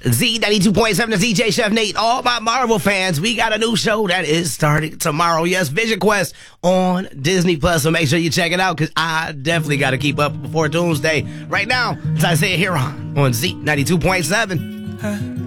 Z92.7 to DJ Chef Nate. All my Marvel fans, we got a new show that is starting tomorrow. Yes, Vision Quest on Disney Plus. So make sure you check it out because I definitely got to keep up before Doomsday. Right now, as I say it here on Z92.7.